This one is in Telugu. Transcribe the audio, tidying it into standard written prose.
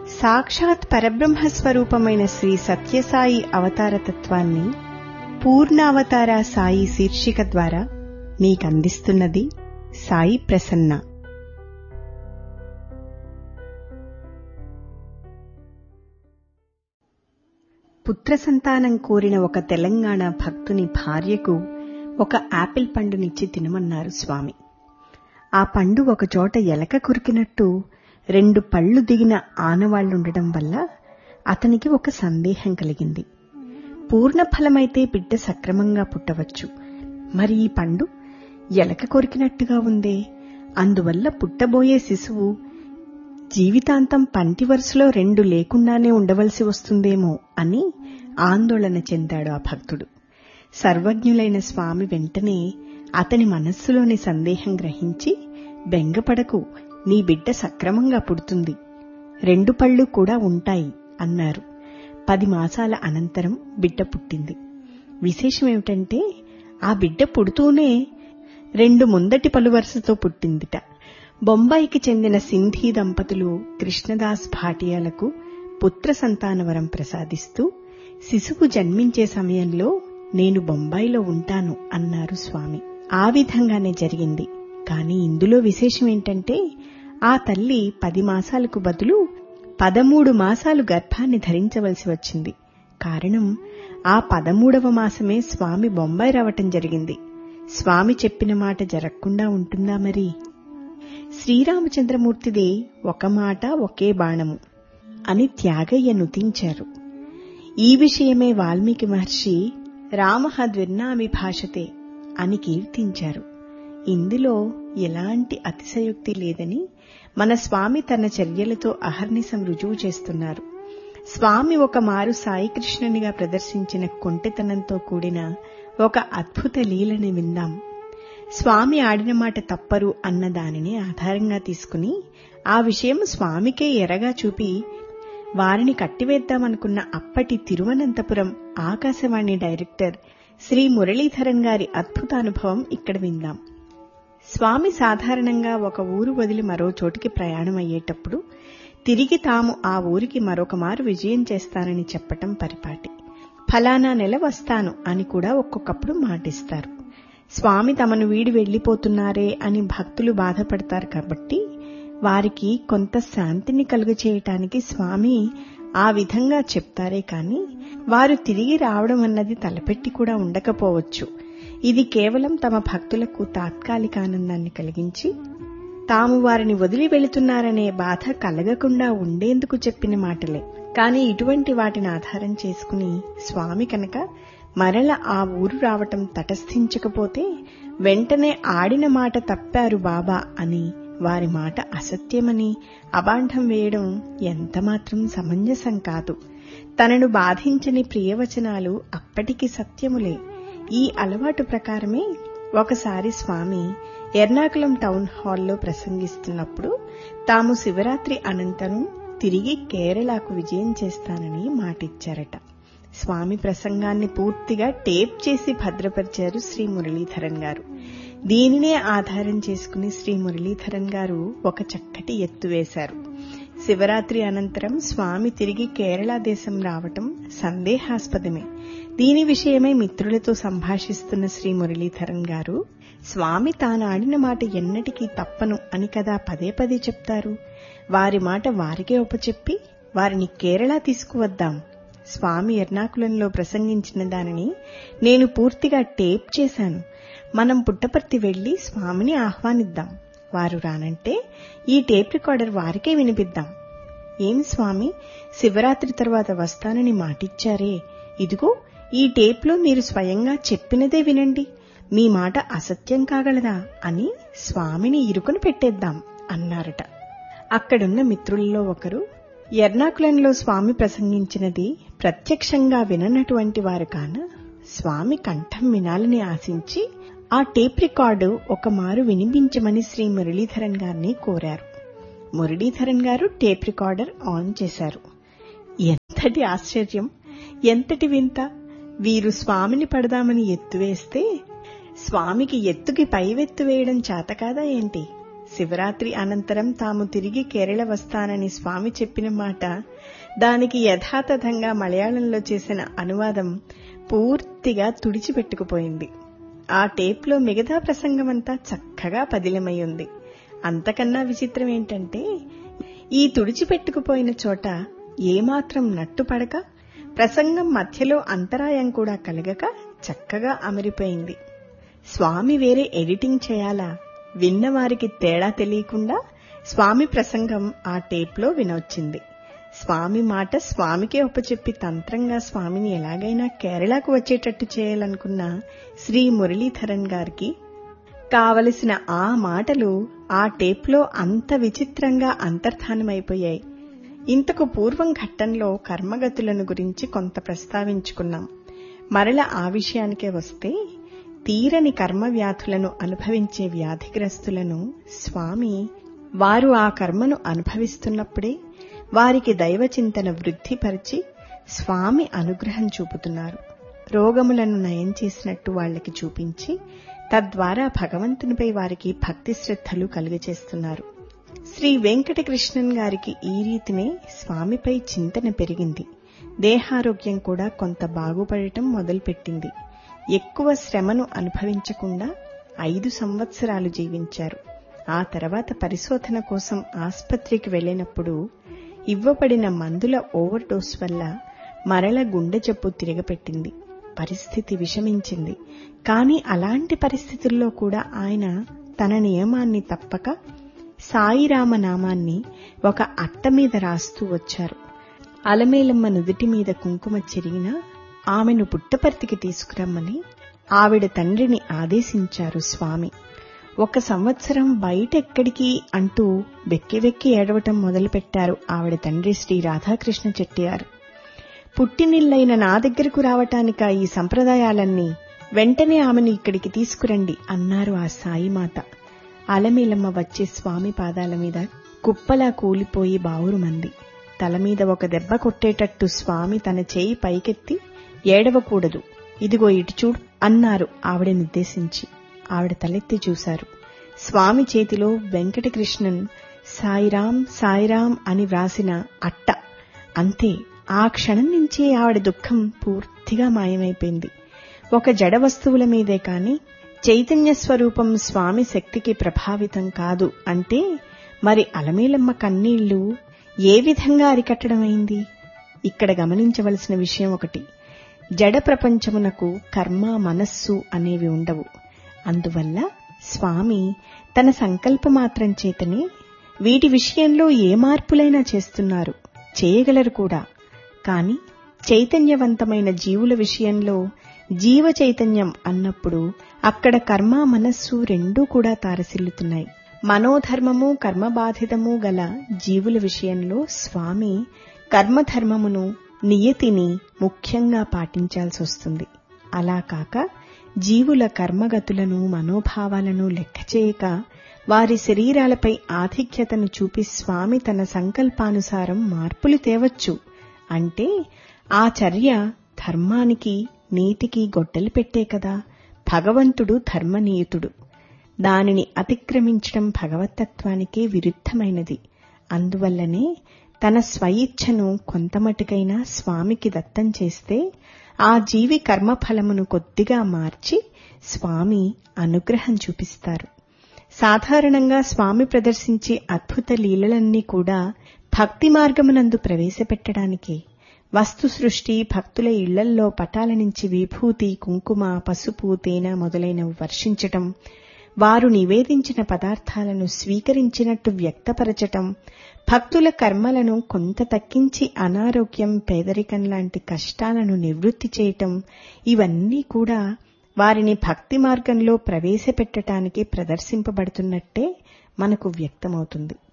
సాక్షాత్ పరబ్రహ్మస్వరూపమైన శ్రీ సత్యసాయి అవతారతత్వాన్ని పూర్ణావతార సాయి శీర్షిక ద్వారా మీకందిస్తున్నది సాయి ప్రసన్న. పుత్ర సంతానం కోరిన ఒక తెలంగాణ భక్తుని భార్యకు ఒక యాపిల్ పండునిచ్చి తినమన్నారు స్వామి. ఆ పండు ఒకచోట ఎలక కురికినట్టు 2 పళ్లు దిగిన ఆనవాళ్లుండడం వల్ల అతనికి ఒక సందేహం కలిగింది. పూర్ణఫలమైతే బిడ్డ సక్రమంగా పుట్టవచ్చు, మరి ఈ పండు ఎలక కొరికినట్టుగా ఉందే, అందువల్ల పుట్టబోయే శిశువు జీవితాంతం పంటి వరుసలో 2 లేకుండానే ఉండవలసి వస్తుందేమో అని ఆందోళన చెందాడు ఆ భక్తుడు. సర్వజ్ఞులైన స్వామి వెంటనే అతని మనస్సులోని సందేహం గ్రహించి, బెంగపడకు, నీ బిడ్డ సక్రమంగా పుడుతుంది, 2 పళ్లు కూడా ఉంటాయి అన్నారు. 10 మాసాల అనంతరం బిడ్డ పుట్టింది. విశేషమేమిటంటే ఆ బిడ్డ పుడుతూనే 2 ముందటి పలు వరుసతో పుట్టిందిట. బొంబాయికి చెందిన సింధీ దంపతులు కృష్ణదాస్ భాటియాలకు పుత్ర సంతానవరం ప్రసాదిస్తూ శిశువు జన్మించే సమయంలో నేను బొంబాయిలో ఉంటాను అన్నారు స్వామి. ఆ విధంగానే జరిగింది. కానీ ఇందులో విశేషమేంటంటే ఆ తల్లి 10 మాసాలకు బదులు 13 మాసాలు గర్భాన్ని ధరించవలసి వచ్చింది. కారణం, ఆ 13వ మాసమే స్వామి బొంబాయి రావటం జరిగింది. స్వామి చెప్పిన మాట జరగకుండా ఉంటుందా మరి? శ్రీరామచంద్రమూర్తిదే ఒక మాట ఒకే బాణము అని త్యాగయ్య నుతించారు. ఈ విషయమే వాల్మీకి మహర్షి రామః ద్విర్నామి భాషతే అని కీర్తించారు. ఇందులో ఎలాంటి అతిశయోక్తి లేదని మన స్వామి తన చర్యలతో అహర్నిశం రుజువు చేస్తున్నారు. స్వామి ఒక మారు సాయికృష్ణునిగా ప్రదర్శించిన కొంటెతనంతో కూడిన ఒక అద్భుత లీలని విందాం. స్వామి ఆడిన మాట తప్పరు అన్న దానిని ఆధారంగా తీసుకుని ఆ విషయం స్వామికే ఎరగా చూపి వారిని కట్టివేద్దామనుకున్న అప్పటి తిరువనంతపురం ఆకాశవాణి డైరెక్టర్ శ్రీ మురళీధరన్ గారి అద్భుతానుభవం ఇక్కడ విందాం. స్వామి సాధారణంగా ఒక ఊరు వదిలి మరో చోటికి ప్రయాణమయ్యేటప్పుడు తిరిగి తాము ఆ ఊరికి మరొక మారు విజయం చేస్తానని చెప్పటం పరిపాటి. ఫలానా నెల వస్తాను అని కూడా ఒక్కొక్కప్పుడు మాటిస్తారు. స్వామి తమను వీడి వెళ్లిపోతున్నారే అని భక్తులు బాధపడతారు కాబట్టి వారికి కొంత శాంతిని కలుగచేయటానికి స్వామి ఆ విధంగా చెప్తారే కాని వారు తిరిగి రావడం అన్నది తలపెట్టి కూడా ఉండకపోవచ్చు. ఇది కేవలం తమ భక్తులకు తాత్కాలిక ఆనందాన్ని కలిగించి తాము వారిని వదిలి వెళుతున్నారనే బాధ కలగకుండా ఉండేందుకు చెప్పిన మాటలే. కాని ఇటువంటి వాటిని ఆధారం చేసుకుని స్వామి కనుక మరల ఆ ఊరు రావటం తటస్థించకపోతే వెంటనే ఆడిన మాట తప్పారు బాబా అని, వారి మాట అసత్యమని అబాంఢం వేయడం ఎంతమాత్రం సమంజసం కాదు. తనను బాధించని ప్రియవచనాలు అప్పటికి సత్యములే. ఈ అలవాటు ప్రకారమే ఒకసారి స్వామి ఎర్నాకులం టౌన్ హాల్లో ప్రసంగిస్తున్నప్పుడు తాము శివరాత్రి అనంతరం తిరిగి కేరళకు విజయం చేస్తానని మాటిచ్చారట. స్వామి ప్రసంగాన్ని పూర్తిగా టేప్ చేసి భద్రపరిచారు శ్రీ మురళీధరన్ గారు. దీనినే ఆధారం చేసుకుని శ్రీ మురళీధరన్ గారు ఒక చక్కటి ఎత్తు వేశారు. శివరాత్రి అనంతరం స్వామి తిరిగి కేరళ దేశం రావటం సందేహాస్పదమే. దీని విషయమై మిత్రులతో సంభాషిస్తున్న శ్రీ మురళీధరన్ గారు, స్వామి తాను ఆడిన మాట ఎన్నటికీ తప్పను అని కదా పదే పదే చెప్తారు. వారి మాట వారికే ఒప్పచెప్పి వారిని కేరళ తీసుకువద్దాం. స్వామి ఎర్నాకులంలో ప్రసంగించిన దానిని నేను పూర్తిగా టేప్ చేశాను. మనం పుట్టపర్తి వెళ్లి స్వామిని ఆహ్వానిద్దాం. వారు రానంటే ఈ టేప్ రికార్డర్ వారికే వినిపిద్దాం. ఏమి స్వామి, శివరాత్రి తర్వాత వస్తానని మాటిచ్చారే, ఇదిగో ఈ టేప్లో మీరు స్వయంగా చెప్పినదే వినండి, మీ మాట అసత్యం కాగలదా అని స్వామిని ఇరుకును పెట్టేద్దాం అన్నారట. అక్కడున్న మిత్రులలో ఒకరు ఎర్నాకులంలో స్వామి ప్రసంగించినది ప్రత్యక్షంగా విననటువంటి వారు కాన స్వామి కంఠం వినాలని ఆశించి ఆ టేప్ రికార్డు ఒక మారు వినిపించమని శ్రీ మురళీధరన్ గారిని కోరారు. మురళీధరన్ గారు టేప్ రికార్డర్ ఆన్ చేశారు. ఎంతటి ఆశ్చర్యం, ఎంతటి వింత! వీరు స్వామిని పడదామని ఎత్తువేస్తే స్వామికి ఎత్తుకి పైవెత్తు వేయడం చేతకాదా ఏంటి? శివరాత్రి అనంతరం తాము తిరిగి కేరళ వస్తానని స్వామి చెప్పిన మాట, దానికి యథాతథంగా మలయాళంలో చేసిన అనువాదం పూర్తిగా తుడిచిపెట్టుకుపోయింది. ఆ టేప్లో మిగతా ప్రసంగమంతా చక్కగా పదిలమై ఉంది. అంతకన్నా విచిత్రం ఏంటంటే, ఈ తుడిచిపెట్టుకుపోయిన చోట ఏమాత్రం నట్టుపడక, ప్రసంగం మధ్యలో అంతరాయం కూడా కలగక చక్కగా అమరిపోయింది. స్వామి వేరే ఎడిటింగ్ చేయాలా? విన్నవారికి తేడా తెలియకుండా స్వామి ప్రసంగం ఆ టేప్లో వినొచ్చింది. స్వామి మాట స్వామికే ఒప్పచెప్పి తంత్రంగా స్వామిని ఎలాగైనా కేరళకు వచ్చేటట్టు చేయాలనుకున్న శ్రీ మురళీధరన్ గారికి కావలసిన ఆ మాటలు ఆ టేప్లో అంత విచిత్రంగా అంతర్ధానమైపోయాయి. ఇంతకు పూర్వం ఘట్టంలో కర్మగతులను గురించి కొంత ప్రస్తావించుకున్నాం. మరల ఆ విషయానికే వస్తే, తీరని కర్మవ్యాధులను అనుభవించే వ్యాధిగ్రస్తులను స్వామి వారు ఆ కర్మను అనుభవిస్తున్నప్పుడే వారికి దైవచింతన వృద్ధిపరిచి స్వామి అనుగ్రహం చూపుతున్నారు. రోగములను నయం చేసినట్టు వాళ్లకి చూపించి తద్వారా భగవంతునిపై వారికి భక్తి శ్రద్ధలు కలుగచేస్తున్నారు. శ్రీ వెంకటకృష్ణన్ గారికి ఈ రీతినే స్వామిపై చింతన పెరిగింది. దేహారోగ్యం కూడా కొంత బాగుపడటం మొదలుపెట్టింది. ఎక్కువ శ్రమను అనుభవించకుండా 5 సంవత్సరాలు జీవించారు. ఆ తర్వాత పరిశోధన కోసం ఆస్పత్రికి వెళ్లినప్పుడు ఇవ్వబడిన మందుల ఓవర్ డోస్ వల్ల మరల గుండె జబ్బు తిరగపెట్టింది. పరిస్థితి విషమించింది. కానీ అలాంటి పరిస్థితుల్లో కూడా ఆయన తన నియమాన్ని తప్పక సాయిరామ నామాన్ని ఒక అట్ట మీద రాస్తూ వచ్చారు. అలమేలమ్మ నుదుటి మీద కుంకుమ చెరిగినా ఆమెను పుట్టపర్తికి తీసుకురమ్మని ఆవిడ తండ్రిని ఆదేశించారు స్వామి. 1 సంవత్సరం బయటెక్కడికి అంటూ వెక్కి వెక్కి ఏడవటం మొదలుపెట్టారు ఆవిడ తండ్రి శ్రీ రాధాకృష్ణ చెట్టియారు. పుట్టినిల్లైన నా దగ్గరకు రావటానిక ఈ సంప్రదాయాలన్నీ? వెంటనే ఆమెను ఇక్కడికి తీసుకురండి అన్నారు ఆ సాయిమాత. అలమేలమ్మ వచ్చే స్వామి పాదాల మీద కుప్పలా కూలిపోయి బావురుమంది. తలమీద ఒక దెబ్బ కొట్టేటట్టు స్వామి తన చేయి పైకెత్తి, ఏడవకూడదు, ఇదిగో ఇటు చూడు అన్నారు ఆవిడనుద్దేశించి. ఆవిడ తలెత్తి చూశారు. స్వామి చేతిలో వెంకటకృష్ణన్ సాయిరాం సాయిరాం అని వ్రాసిన అట్ట. అంతే, ఆ క్షణం నుంచి ఆవిడ దుఃఖం పూర్తిగా మాయమైపోయింది. ఒక జడ వస్తువుల మీదే కాని చైతన్య స్వరూపం స్వామి శక్తికి ప్రభావితం కాదు అంటే మరి అలమేలమ్మ కన్నీళ్లు ఏ విధంగా అరికట్టడమైంది? ఇక్కడ గమనించవలసిన విషయం ఒకటి, జడ ప్రపంచమునకు కర్మ, మనస్సు అనేవి ఉండవు. అందువల్ల స్వామి తన సంకల్పమాత్రం చేతనే వీటి విషయంలో ఏ మార్పులైనా చేస్తున్నారు, చేయగలరు కూడా. కాని చైతన్యవంతమైన జీవుల విషయంలో జీవ చైతన్యం అన్నప్పుడు అక్కడ కర్మ, మనస్సు రెండూ కూడా తారసిల్లుతున్నాయి. మనోధర్మము, కర్మబాధితము గల జీవుల విషయంలో స్వామి కర్మధర్మమును, నియతిని ముఖ్యంగా పాటించాల్సి వస్తుంది. అలా కాక జీవుల కర్మగతులను, మనోభావాలను లెక్కచేయక వారి శరీరాలపై ఆధిక్యతను చూపి స్వామి తన సంకల్పానుసారం మార్పులు తేవచ్చు అంటే ఆ చర్య ధర్మానికి, నీతికి గొడ్డలి పెట్టే కదా. భగవంతుడు ధర్మనీయుతుడు. దానిని అతిక్రమించడం భగవత్తత్వానికే విరుద్ధమైనది. అందువల్లనే తన స్వయిచ్ఛను కొంతమటుకైనా స్వామికి దత్తం చేస్తే ఆ జీవి కర్మఫలమును కొద్దిగా మార్చి స్వామి అనుగ్రహం చూపిస్తారు. సాధారణంగా స్వామి ప్రదర్శించే అద్భుత లీలలన్నీ కూడా భక్తి మార్గమునందు ప్రవేశపెట్టడానికే. వస్తు సృష్టి, భక్తుల ఇళ్లల్లో పటాల నుంచి విభూతి, కుంకుమ, పసుపు, తేనె మొదలైనవి వర్షించటం, వారు నివేదించిన పదార్థాలను స్వీకరించినట్టు వ్యక్తపరచటం, భక్తుల కర్మలను కొంత తగ్గించి అనారోగ్యం, పేదరికం లాంటి కష్టాలను నివృత్తి చేయటం, ఇవన్నీ కూడా వారిని భక్తి మార్గంలో ప్రవేశపెట్టడానికి ప్రదర్శింపబడుతున్నట్టే మనకు వ్యక్తమవుతుంది.